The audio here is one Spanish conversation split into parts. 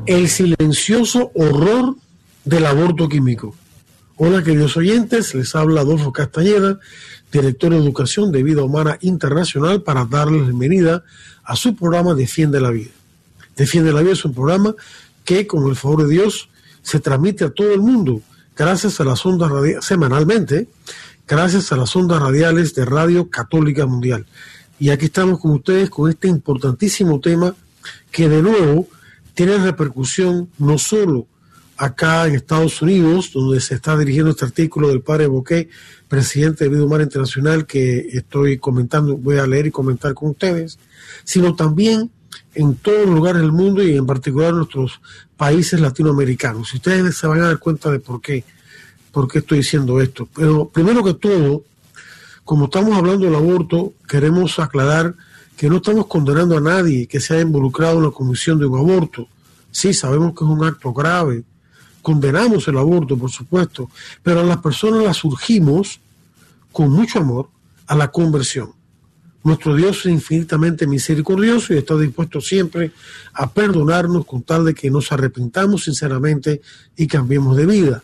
el silencioso horror del aborto químico. Hola, queridos oyentes, les habla Adolfo Castañeda, director de Educación de Vida Humana Internacional, para darles la bienvenida a su programa Defiende la Vida. Defiende la Vida es un programa que, con el favor de Dios, se transmite a todo el mundo gracias a las ondas semanalmente, gracias a las ondas radiales de Radio Católica Mundial. Y aquí estamos con ustedes con este importantísimo tema que, de nuevo, tiene repercusión no solo acá en Estados Unidos, donde se está dirigiendo este artículo del padre Boquet, presidente de Vida Humana Internacional, que estoy comentando, voy a leer y comentar con ustedes, sino también en todos los lugares del mundo y en particular en nuestros países latinoamericanos. Y ustedes se van a dar cuenta de por qué estoy diciendo esto. Pero primero que todo, como estamos hablando del aborto, queremos aclarar que no estamos condenando a nadie que se haya involucrado en la comisión de un aborto. Sí, sabemos que es un acto grave, condenamos el aborto, por supuesto, pero a las personas las urgimos con mucho amor a la conversión. Nuestro Dios es infinitamente misericordioso y está dispuesto siempre a perdonarnos con tal de que nos arrepintamos sinceramente y cambiemos de vida.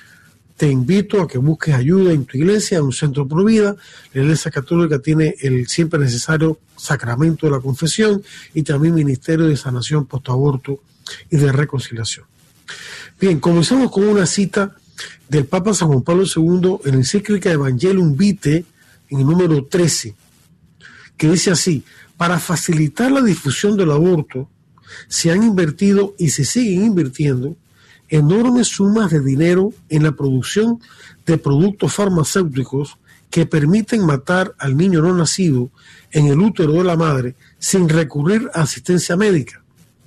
Te invito a que busques ayuda en tu iglesia, en un centro pro vida. La Iglesia Católica tiene el siempre necesario sacramento de la confesión y también ministerio de sanación postaborto y de reconciliación. Bien, comenzamos con una cita del Papa San Juan Pablo II en la encíclica Evangelium Vitae, en el número 13, que dice así: para facilitar la difusión del aborto, se han invertido y se siguen invirtiendo enormes sumas de dinero en la producción de productos farmacéuticos que permiten matar al niño no nacido en el útero de la madre sin recurrir a asistencia médica.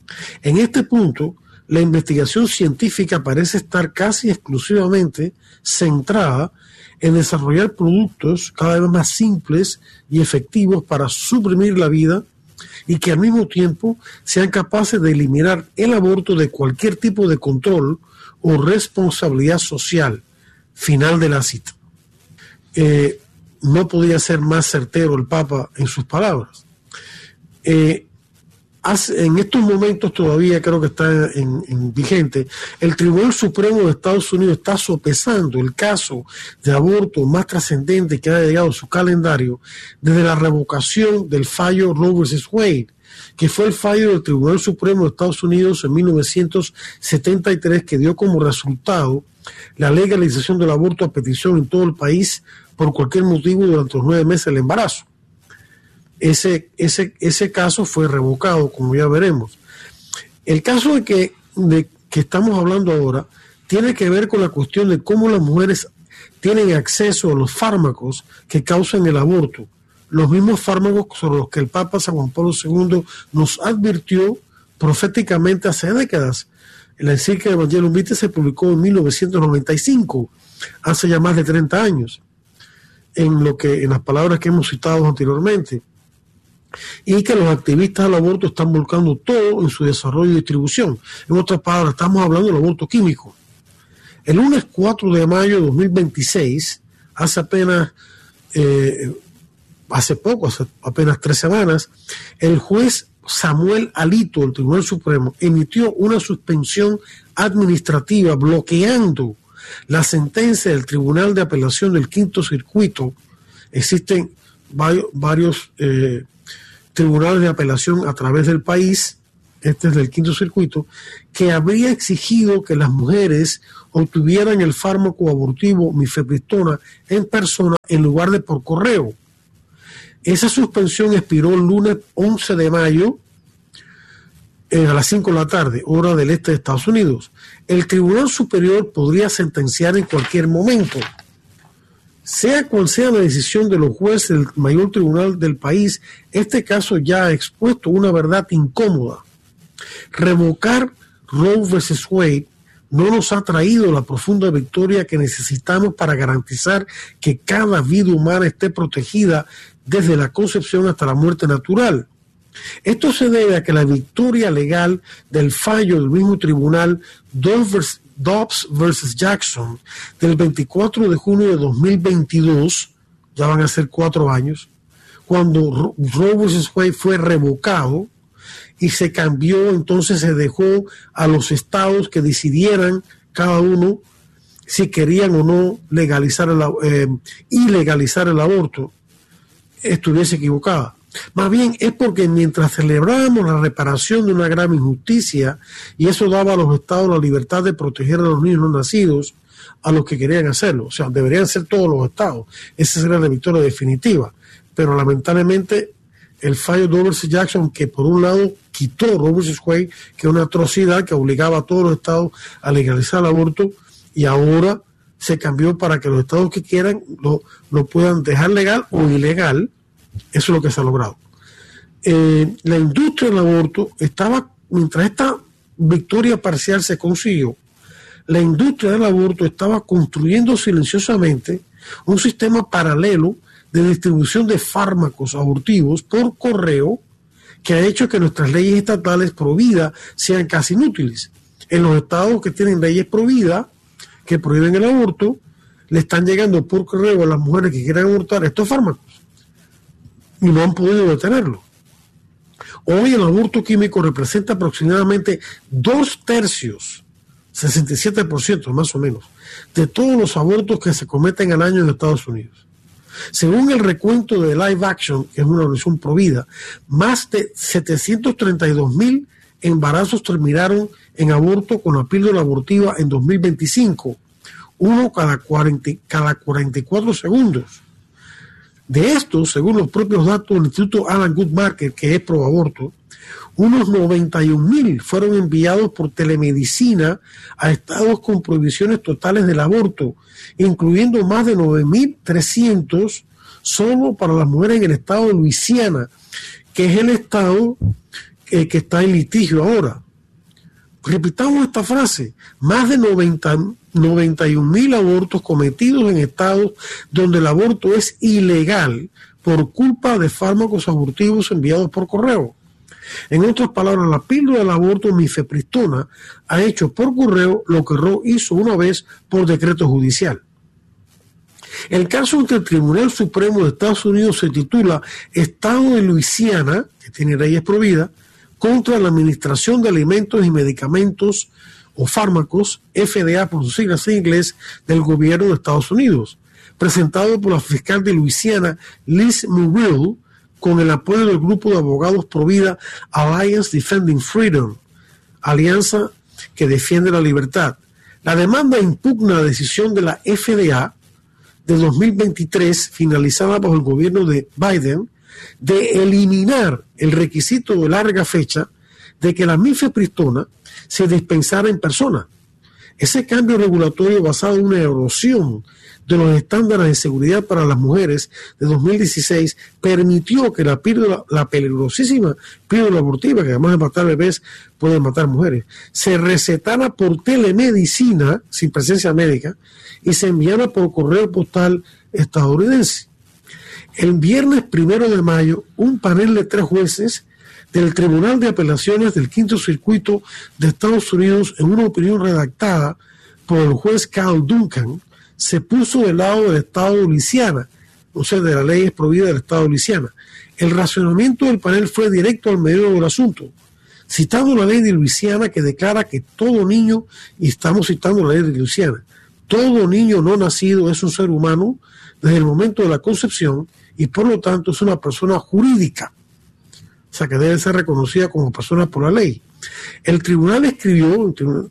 En este punto, la investigación científica parece estar casi exclusivamente centrada en desarrollar productos cada vez más simples y efectivos para suprimir la vida y que al mismo tiempo sean capaces de eliminar el aborto de cualquier tipo de control o responsabilidad social. Final de la cita. No podía ser más certero el Papa en sus palabras. En estos momentos todavía creo que está en vigente, el Tribunal Supremo de Estados Unidos está sopesando el caso de aborto más trascendente que ha llegado a su calendario desde la revocación del fallo Roe vs. Wade, que fue el fallo del Tribunal Supremo de Estados Unidos en 1973, que dio como resultado la legalización del aborto a petición en todo el país por cualquier motivo durante los 9 meses del embarazo. Ese caso fue revocado, como ya veremos. El caso de que estamos hablando ahora tiene que ver con la cuestión de cómo las mujeres tienen acceso a los fármacos que causan el aborto, los mismos fármacos sobre los que el Papa San Juan Pablo II nos advirtió proféticamente hace décadas. La encíclica de Evangelium Vitae se publicó en 1995, hace ya más de 30 años, en las palabras que hemos citado anteriormente, y que los activistas del aborto están volcando todo en su desarrollo y distribución. En otras palabras, estamos hablando del aborto químico. El lunes 4 de mayo de 2026, hace apenas 3 semanas, el juez Samuel Alito del Tribunal Supremo emitió una suspensión administrativa bloqueando la sentencia del Tribunal de Apelación del Quinto Circuito. Existen varios tribunales de apelación a través del país, este es del Quinto Circuito, que habría exigido que las mujeres obtuvieran el fármaco abortivo mifepristona en persona en lugar de por correo. Esa suspensión expiró el lunes 11 de mayo a las 5 de la tarde, hora del este de Estados Unidos. El Tribunal Superior podría sentenciar en cualquier momento. Sea cual sea la decisión de los jueces del mayor tribunal del país, este caso ya ha expuesto una verdad incómoda. Revocar Roe vs. Wade no nos ha traído la profunda victoria que necesitamos para garantizar que cada vida humana esté protegida desde la concepción hasta la muerte natural. Esto se debe a que la victoria legal del fallo del mismo tribunal Dobbs versus Jackson del 24 de junio de 2022, ya van a ser 4 años, cuando Roe vs. Wade fue revocado, y se cambió, entonces se dejó a los estados que decidieran cada uno si querían o no ilegalizar el aborto, estuviese equivocada. Más bien es porque mientras celebrábamos la reparación de una gran injusticia, y eso daba a los estados la libertad de proteger a los niños no nacidos, a los que querían hacerlo, o sea, deberían ser todos los estados, esa sería la victoria definitiva, pero lamentablemente el fallo de Roe vs. Jackson, que por un lado quitó Roe vs. Wade, que es una atrocidad que obligaba a todos los estados a legalizar el aborto, y ahora se cambió para que los estados que quieran lo puedan dejar legal o ilegal. Eso es lo que se ha logrado. La industria del aborto estaba, mientras esta victoria parcial se consiguió, la industria del aborto estaba construyendo silenciosamente un sistema paralelo de distribución de fármacos abortivos por correo que ha hecho que nuestras leyes estatales pro vida sean casi inútiles. En los estados que tienen leyes pro vida, que prohíben el aborto, le están llegando por correo a las mujeres que quieran abortar estos fármacos y no han podido detenerlo. Hoy el aborto químico representa aproximadamente 2/3, 67% más o menos, de todos los abortos que se cometen al año en Estados Unidos. Según el recuento de Live Action, que es una organización pro vida, más de 732,000 embarazos terminaron en aborto con la píldora abortiva en 2025, uno cada 44 segundos. De estos, según los propios datos del Instituto Alan Guttmacher, que es pro aborto, unos 91,000 fueron enviados por telemedicina a estados con prohibiciones totales del aborto, incluyendo más de 9,300 solo para las mujeres en el estado de Luisiana, que es el estado que está en litigio ahora. Repitamos esta frase: más de 91,000 abortos cometidos en estados donde el aborto es ilegal por culpa de fármacos abortivos enviados por correo. En otras palabras, la píldora del aborto mifepristona ha hecho por correo lo que Roe hizo una vez por decreto judicial. El caso entre el Tribunal Supremo de Estados Unidos se titula Estado de Luisiana, que tiene leyes pro vida, contra la Administración de Alimentos y Medicamentos o Fármacos, FDA por sus siglas en inglés, del gobierno de Estados Unidos, presentado por la fiscal de Luisiana, Liz Muriel, con el apoyo del grupo de abogados pro vida Alliance Defending Freedom, alianza que defiende la libertad. La demanda impugna la decisión de la FDA de 2023, finalizada bajo el gobierno de Biden, de eliminar el requisito de larga fecha de que la mifepristona se dispensara en persona. Ese cambio regulatorio, basado en una erosión de los estándares de seguridad para las mujeres de 2016, permitió que la peligrosísima píldora abortiva, que además de matar bebés puede matar mujeres, se recetara por telemedicina sin presencia médica y se enviara por correo postal estadounidense. El viernes 1 de mayo, un panel de 3 jueces del Tribunal de Apelaciones del Quinto Circuito de Estados Unidos, en una opinión redactada por el juez Carl Duncan, se puso del lado del Estado de Luisiana, o sea, de la ley pro vida del Estado de Luisiana. El razonamiento del panel fue directo al medio del asunto, citando la ley de Luisiana que declara que todo niño, y estamos citando la ley de Luisiana, todo niño no nacido es un ser humano desde el momento de la concepción y por lo tanto es una persona jurídica, o sea que debe ser reconocida como persona por la ley. El tribunal escribió,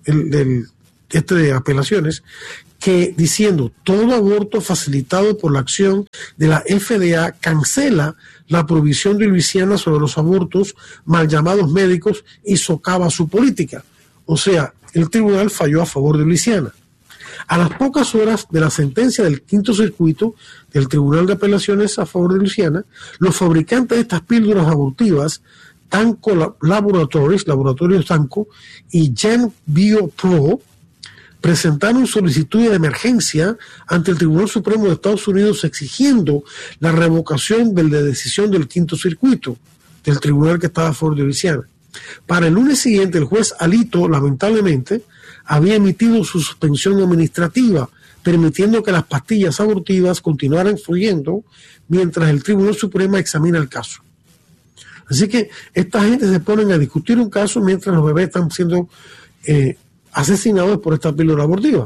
de apelaciones, que diciendo todo aborto facilitado por la acción de la FDA cancela la prohibición de Luisiana sobre los abortos mal llamados médicos y socava su política. O sea, el tribunal falló a favor de Luisiana. A las pocas horas de la sentencia del Quinto Circuito del Tribunal de Apelaciones a favor de Luisiana, los fabricantes de estas píldoras abortivas, Tanco Laboratorios Tanco y Gen Bio Pro, presentaron solicitud de emergencia ante el Tribunal Supremo de Estados Unidos exigiendo la revocación de la decisión del Quinto Circuito, del tribunal que estaba a favor de Luisiana. Para el lunes siguiente, el juez Alito, lamentablemente, había emitido su suspensión administrativa, permitiendo que las pastillas abortivas continuaran fluyendo mientras el Tribunal Supremo examina el caso. Así que esta gente se ponen a discutir un caso mientras los bebés están siendo asesinados por esta píldora abortiva.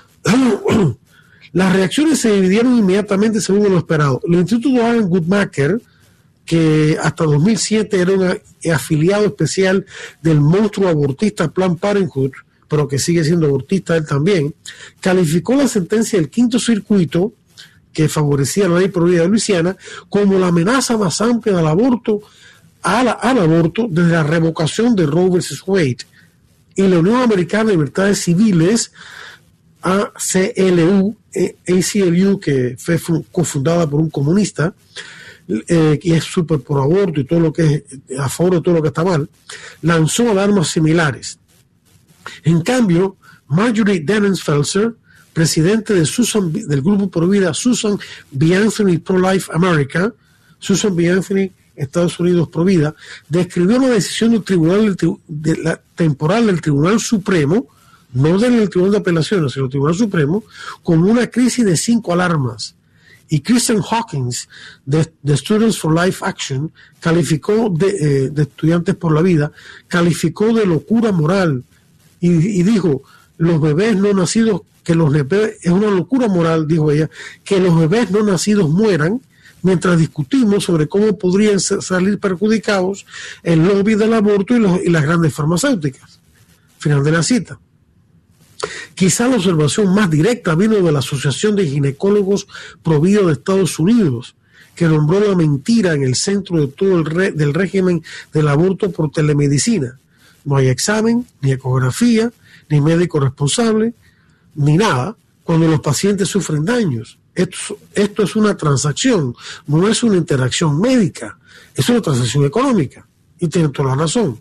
Las reacciones se dividieron inmediatamente según lo esperado. El Instituto Alan Guttmacher, que hasta 2007 era un afiliado especial del monstruo abortista Planned Parenthood, pero que sigue siendo abortista él también, calificó la sentencia del Quinto Circuito, que favorecía la ley pro vida de Luisiana, como la amenaza más amplia del aborto al aborto desde la revocación de Roe vs. Wade. Y la Unión Americana de Libertades Civiles, ACLU, que fue cofundada por un comunista, y es súper por aborto y todo lo que es a favor de todo lo que está mal, lanzó alarmas similares. En cambio, Marjorie Dennis-Felser, presidente del grupo pro vida Susan B. Anthony Pro-Life America, Susan B. Anthony Estados Unidos Pro Vida, describió la decisión del tribunal temporal del Tribunal Supremo, no del Tribunal de Apelaciones, sino del Tribunal Supremo, como una crisis de 5 alarmas. Y Kristen Hawkins, de Students for Life Action, calificó de Estudiantes por la Vida, calificó de locura moral y dijo, los bebés no nacidos, es una locura moral, dijo ella, que los bebés no nacidos mueran, mientras discutimos sobre cómo podrían salir perjudicados el lobby del aborto y las grandes farmacéuticas. Final de la cita. Quizá la observación más directa vino de la Asociación de Ginecólogos Pro Vida de Estados Unidos, que nombró la mentira en el centro de todo del régimen del aborto por telemedicina. No hay examen, ni ecografía, ni médico responsable, ni nada, cuando los pacientes sufren daños. Esto es una transacción, no es una interacción médica, es una transacción económica. Y tiene toda la razón.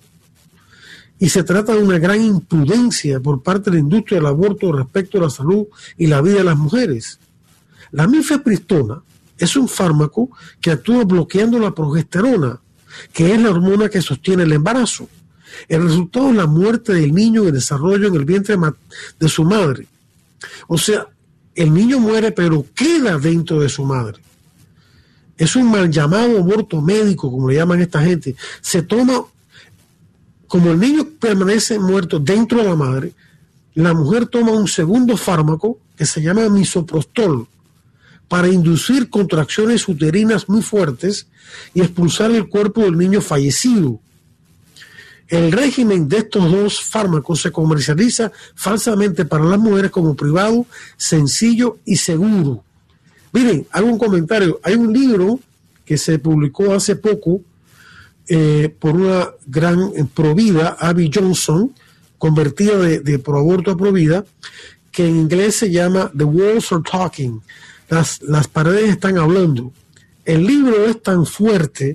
Y se trata de una gran imprudencia por parte de la industria del aborto respecto a la salud y la vida de las mujeres. La mifepristona es un fármaco que actúa bloqueando la progesterona, que es la hormona que sostiene el embarazo. El resultado es la muerte del niño en desarrollo en el vientre de su madre. O sea, el niño muere pero queda dentro de su madre. Es un mal llamado aborto médico, como le llaman esta gente. Se toma, como el niño permanece muerto dentro de la madre, la mujer toma un segundo fármaco que se llama misoprostol para inducir contracciones uterinas muy fuertes y expulsar el cuerpo del niño fallecido. El régimen de estos dos fármacos se comercializa falsamente para las mujeres como privado, sencillo y seguro. Miren, hago un comentario. Hay un libro que se publicó hace poco por una gran provida, Abby Johnson, convertida de proaborto a provida, que en inglés se llama The Walls Are Talking. Las paredes están hablando. El libro es tan fuerte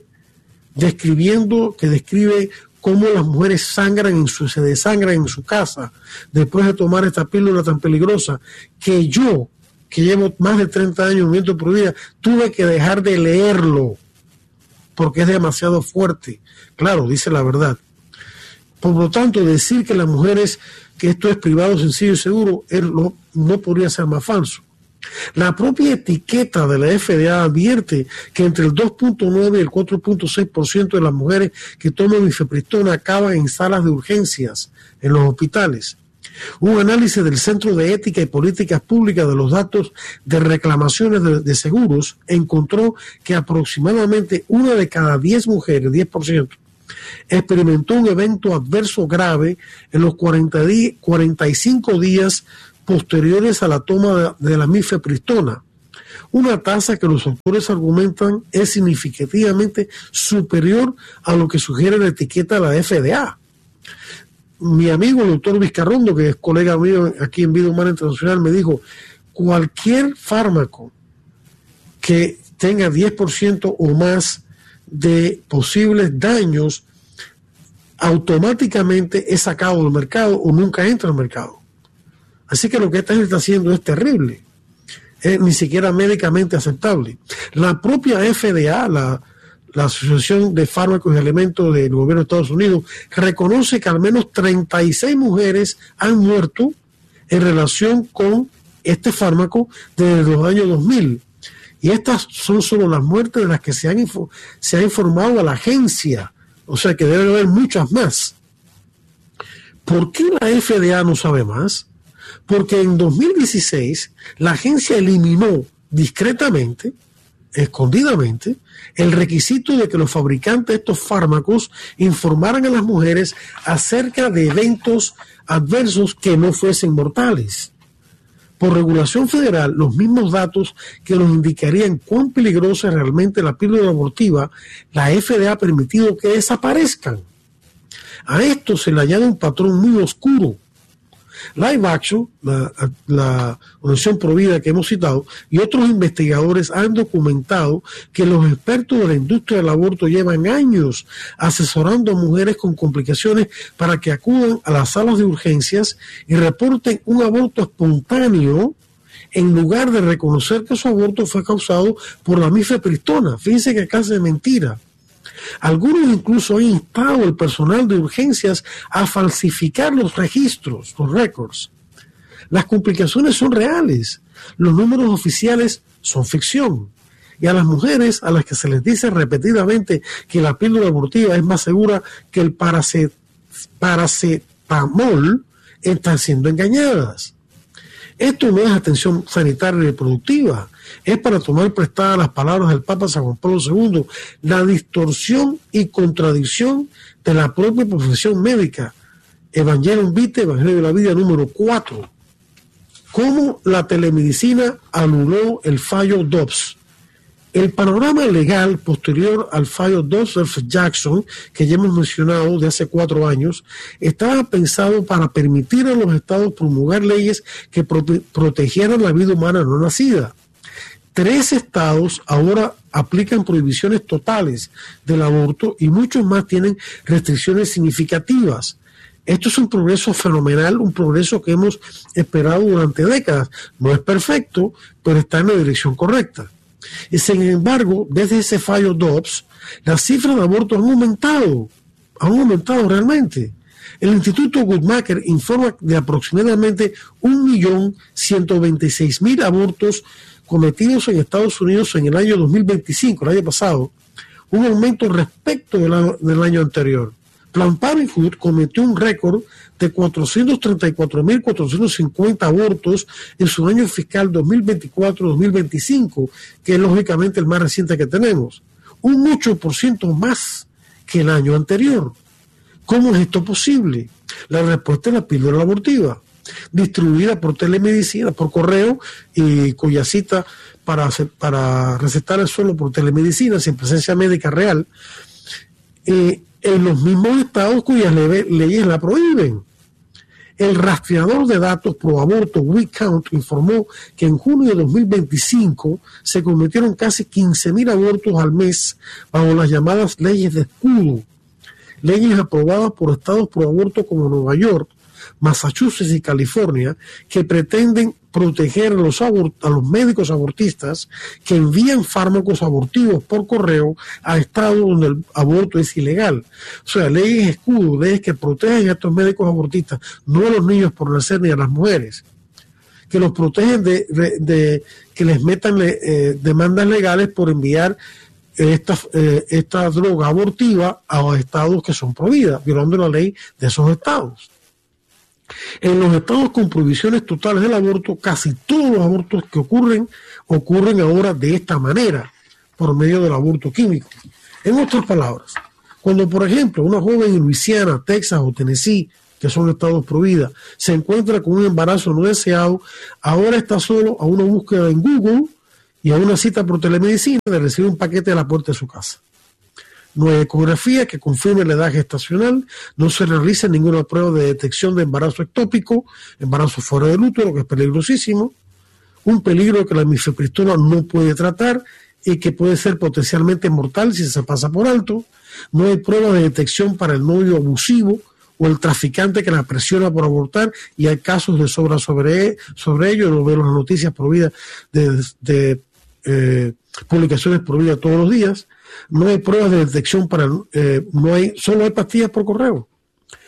que describe cómo las mujeres se desangran en su casa después de tomar esta píldora tan peligrosa, que yo, que llevo más de 30 años en movimiento pro vida, tuve que dejar de leerlo porque es demasiado fuerte. Claro, dice la verdad. Por lo tanto, decir que las mujeres, que esto es privado, sencillo y seguro, no podría ser más falso. La propia etiqueta de la FDA advierte que entre el 2.9 y el 4.6% de las mujeres que toman mifepristona acaban en salas de urgencias en los hospitales. Un análisis del Centro de Ética y Políticas Públicas de los datos de reclamaciones de seguros encontró que aproximadamente 1 de cada 10 mujeres, 10%, experimentó un evento adverso grave en los 45 días posteriores a la toma de la mifepristona, una tasa que los autores argumentan es significativamente superior a lo que sugiere la etiqueta de la FDA. Mi amigo el doctor Vizcarrondo, que es colega mío aquí en Vida Humana Internacional, me dijo, cualquier fármaco que tenga 10% o más de posibles daños, automáticamente es sacado del mercado o nunca entra al mercado. Así que lo que esta gente está haciendo es terrible, es ni siquiera médicamente aceptable. La propia FDA, la Asociación de Fármacos y Alimentos del Gobierno de Estados Unidos, reconoce que al menos 36 mujeres han muerto en relación con este fármaco desde los años 2000. Y estas son solo las muertes de las que se ha informado a la agencia, o sea que debe haber muchas más. ¿Por qué la FDA no sabe más? Porque en 2016 la agencia eliminó discretamente, escondidamente, el requisito de que los fabricantes de estos fármacos informaran a las mujeres acerca de eventos adversos que no fuesen mortales. Por regulación federal, los mismos datos que nos indicarían cuán peligrosa es realmente la píldora abortiva, la FDA ha permitido que desaparezcan. A esto se le añade un patrón muy oscuro. Live Action, la organización Provida que hemos citado, y otros investigadores han documentado que los expertos de la industria del aborto llevan años asesorando a mujeres con complicaciones para que acudan a las salas de urgencias y reporten un aborto espontáneo en lugar de reconocer que su aborto fue causado por la mifepristona. Fíjense que casi es mentira. Algunos incluso han instado al personal de urgencias a falsificar los registros, los récords. Las complicaciones son reales, los números oficiales son ficción. Y a las mujeres a las que se les dice repetidamente que la píldora abortiva es más segura que el paracetamol, están siendo engañadas. Esto no es atención sanitaria y reproductiva, es para tomar prestadas las palabras del Papa San Juan Pablo II, la distorsión y contradicción de la propia profesión médica. Evangelium Vitae, Evangelio de la Vida número 4. ¿Cómo la telemedicina anuló el fallo Dobbs? El panorama legal posterior al fallo Dobbs versus Jackson, que ya hemos mencionado de hace 4 años, estaba pensado para permitir a los estados promulgar leyes que protegieran la vida humana no nacida. 3 estados ahora aplican prohibiciones totales del aborto y muchos más tienen restricciones significativas. Esto es un progreso fenomenal, un progreso que hemos esperado durante décadas. No es perfecto, pero está en la dirección correcta. Y sin embargo, desde ese fallo Dobbs, las cifras de abortos han aumentado realmente. El Instituto Guttmacher informa de aproximadamente 1.126.000 abortos cometidos en Estados Unidos en el año 2025, el año pasado, un aumento respecto del año anterior. Planned Parenthood cometió un récord de 434.450 abortos en su año fiscal 2024-2025, que es lógicamente el más reciente que tenemos, un 8% más que el año anterior. ¿Cómo es esto posible? La respuesta es la píldora abortiva, distribuida por telemedicina, por correo, y cuya cita para recetar es solo por telemedicina, sin presencia médica real, en los mismos estados cuyas leyes la prohíben. El rastreador de datos pro aborto WeCount informó que en junio de 2025 se cometieron casi 15.000 abortos al mes bajo las llamadas leyes de escudo, leyes aprobadas por estados pro aborto como Nueva York, Massachusetts y California, que pretenden proteger a los médicos abortistas que envían fármacos abortivos por correo a estados donde el aborto es ilegal. O sea, leyes escudo, leyes que protegen a estos médicos abortistas, no a los niños por nacer ni a las mujeres, que los protegen de que les metan demandas legales por enviar esta droga abortiva a estados que son prohibidas, violando la ley de esos estados. En los estados con prohibiciones totales del aborto, casi todos los abortos que ocurren ahora de esta manera, por medio del aborto químico. En otras palabras, cuando por ejemplo una joven en Luisiana, Texas o Tennessee, que son estados prohibidos, se encuentra con un embarazo no deseado, ahora está solo a una búsqueda en Google y a una cita por telemedicina de recibir un paquete a la puerta de su casa. No hay ecografía que confirme la edad gestacional, no se realiza ninguna prueba de detección de embarazo ectópico, embarazo fuera del útero, que es peligrosísimo, un peligro que la mifepristona no puede tratar y que puede ser potencialmente mortal si se pasa por alto. No hay prueba de detección para el novio abusivo o el traficante que la presiona por abortar, y hay casos de sobra sobre ello. Lo veo en las noticias prohibidas de publicaciones prohibidas todos los días. No hay pruebas de detección solo hay pastillas por correo.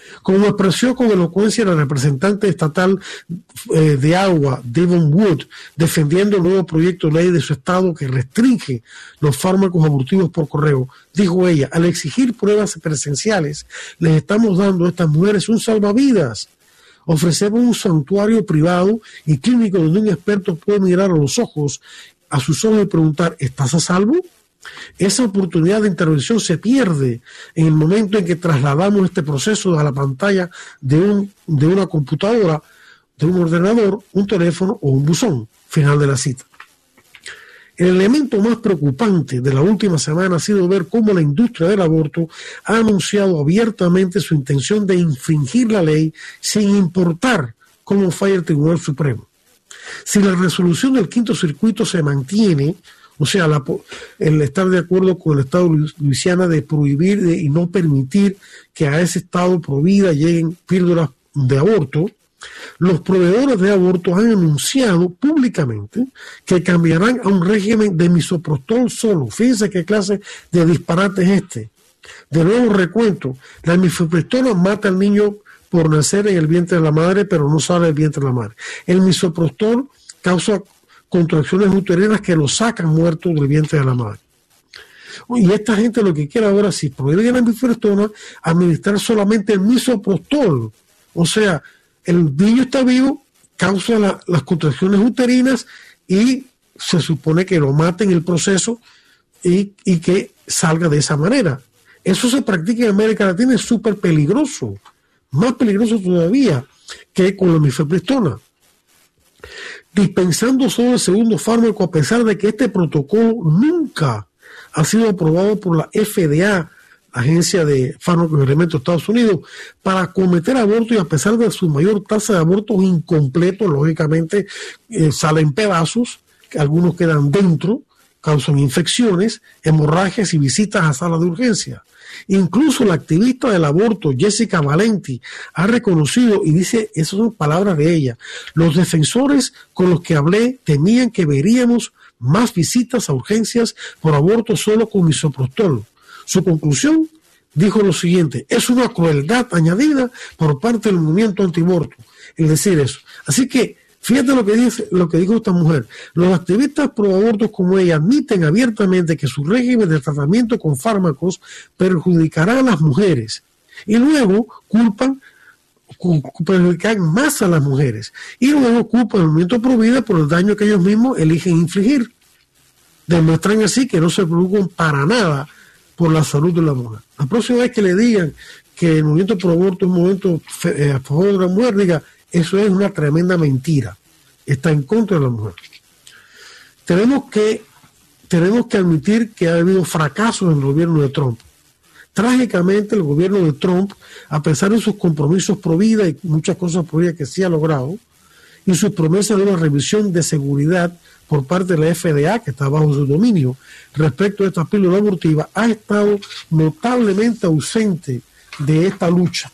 Como expresó con elocuencia la representante estatal de agua, Devon Wood, defendiendo el nuevo proyecto de ley de su estado que restringe los fármacos abortivos por correo, dijo ella: al exigir pruebas presenciales, les estamos dando a estas mujeres un salvavidas. Ofrecemos un santuario privado y clínico donde un experto puede mirar a sus ojos y preguntar: ¿estás a salvo? Esa oportunidad de intervención se pierde en el momento en que trasladamos este proceso a la pantalla de una computadora, de un ordenador, un teléfono o un buzón. Final de la cita. El elemento más preocupante de la última semana ha sido ver cómo la industria del aborto ha anunciado abiertamente su intención de infringir la ley sin importar cómo falle el Tribunal Supremo. Si la resolución del Quinto Circuito se mantiene, o sea, el estar de acuerdo con el Estado de Luisiana de prohibir y no permitir que a ese Estado Provida lleguen píldoras de aborto, los proveedores de aborto han anunciado públicamente que cambiarán a un régimen de misoprostol solo. Fíjense qué clase de disparate es este. De nuevo recuento, la mifepristona mata al niño por nacer en el vientre de la madre, pero no sale del vientre de la madre. El misoprostol causa contracciones uterinas que lo sacan muerto del vientre de la madre. Y esta gente lo que quiere ahora, si prohíben la mifepristona, administrar solamente el misoprostol. O sea, el niño está vivo, causa las contracciones uterinas y se supone que lo mate en el proceso y que salga de esa manera. Eso se practica en América Latina, es súper peligroso, más peligroso todavía que con la mifepristona. Dispensando solo el segundo fármaco, a pesar de que este protocolo nunca ha sido aprobado por la FDA, Agencia de Fármacos y Alimentos de Estados Unidos, para cometer aborto, y a pesar de su mayor tasa de abortos incompletos, lógicamente salen pedazos, algunos quedan dentro, causan infecciones, hemorragias y visitas a salas de urgencia. Incluso la activista del aborto, Jessica Valenti, ha reconocido, y dice, esas son palabras de ella: los defensores con los que hablé temían que veríamos más visitas a urgencias por aborto solo con misoprostol. Su conclusión, dijo lo siguiente: es una crueldad añadida por parte del movimiento antiaborto el decir eso. Así que fíjate lo que dijo esta mujer. Los activistas pro abortos como ella admiten abiertamente que su régimen de tratamiento con fármacos perjudicará a las mujeres, y luego perjudican más a las mujeres, y luego culpan al movimiento pro vida por el daño que ellos mismos eligen infligir. Demuestran así que no se preocupan para nada por la salud de la mujer. La próxima vez que le digan que el movimiento pro aborto es un movimiento a favor de la mujer, diga: eso es una tremenda mentira. Está en contra de la mujer. Tenemos que admitir que ha habido fracasos en el gobierno de Trump. Trágicamente, el gobierno de Trump, a pesar de sus compromisos pro vida y muchas cosas pro vida que sí ha logrado, y sus promesas de una revisión de seguridad por parte de la FDA, que está bajo su dominio, respecto a esta píldora abortiva, ha estado notablemente ausente de esta lucha.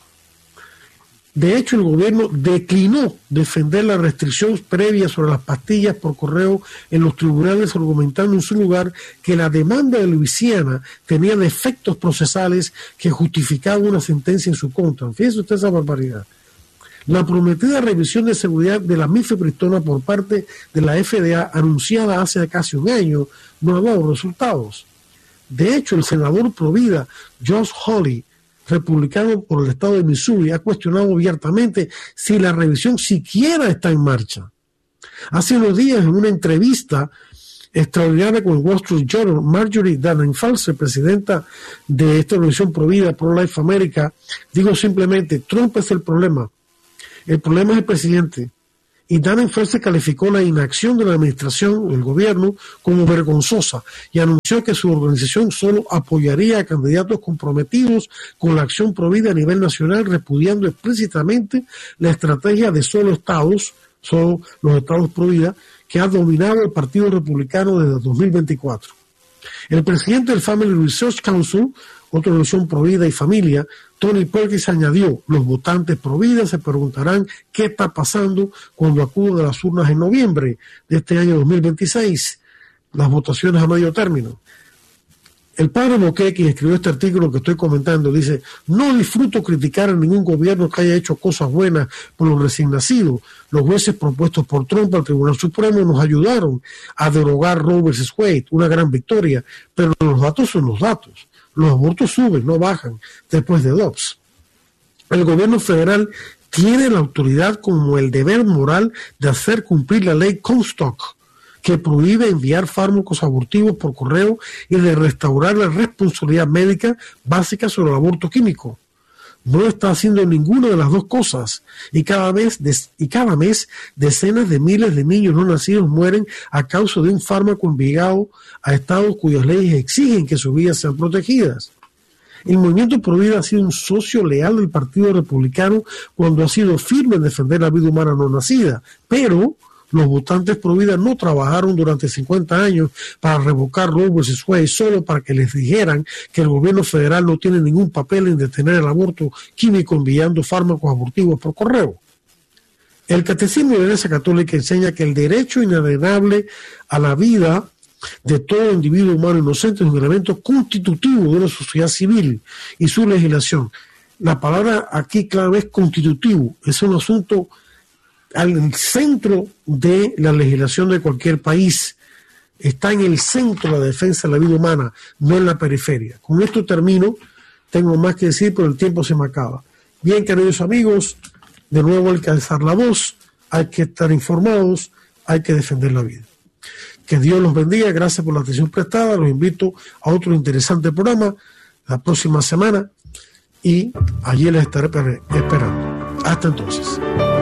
De hecho, el gobierno declinó defender la restricción previa sobre las pastillas por correo en los tribunales, argumentando en su lugar que la demanda de Luisiana tenía defectos procesales que justificaban una sentencia en su contra. Fíjese usted esa barbaridad. La prometida revisión de seguridad de la mifepristona por parte de la FDA, anunciada hace casi un año, no ha dado resultados. De hecho, el senador provida Josh Hawley, republicano por el estado de Missouri, ha cuestionado abiertamente si la revisión siquiera está en marcha. Hace unos días, en una entrevista extraordinaria con el Wall Street Journal, Marjorie Dannenfalser, presidenta de esta organización provida Pro-Life America, dijo simplemente: Trump es el problema es el presidente. Y Dannenfalser calificó la inacción de la administración, el gobierno, como vergonzosa, y anunció que su organización solo apoyaría a candidatos comprometidos con la acción provida a nivel nacional, repudiando explícitamente la estrategia de solo los estados provida, que ha dominado el Partido Republicano desde 2024. El presidente del Family Research Council, otra organización provida y familia, Tony Perkins, añadió: los votantes provida se preguntarán qué está pasando cuando acudan a las urnas en noviembre de este año 2026, las votaciones a medio término. El padre Moquet, quien escribió este artículo que estoy comentando, dice: no disfruto criticar a ningún gobierno que haya hecho cosas buenas por los recién nacidos. Los jueces propuestos por Trump al Tribunal Supremo nos ayudaron a derogar Roe vs. Wade, una gran victoria, pero los datos son los datos. Los abortos suben, no bajan, después de Dobbs. El gobierno federal tiene la autoridad como el deber moral de hacer cumplir la ley Comstock, que prohíbe enviar fármacos abortivos por correo y de restaurar la responsabilidad médica básica sobre el aborto químico. No está haciendo ninguna de las dos cosas y cada mes decenas de miles de niños no nacidos mueren a causa de un fármaco enviado a estados cuyas leyes exigen que sus vidas sean protegidas. El movimiento Pro Vida ha sido un socio leal del Partido Republicano cuando ha sido firme en defender la vida humana no nacida, pero los votantes pro vida no trabajaron durante 50 años para revocar Roe vs. Wade solo para que les dijeran que el gobierno federal no tiene ningún papel en detener el aborto químico enviando fármacos abortivos por correo. El Catecismo de la Iglesia Católica enseña que el derecho inalienable a la vida de todo individuo humano inocente es un elemento constitutivo de una sociedad civil y su legislación. La palabra aquí clave es constitutivo, es un asunto al centro de la legislación de cualquier país. Está en el centro de la defensa de la vida humana, no en la periferia. Con esto termino, tengo más que decir, pero el tiempo se me acaba. Bien, queridos amigos, de nuevo hay que alzar la voz, hay que estar informados, hay que defender la vida. Que Dios los bendiga, gracias por la atención prestada, los invito a otro interesante programa la próxima semana y allí les estaré esperando. Hasta entonces.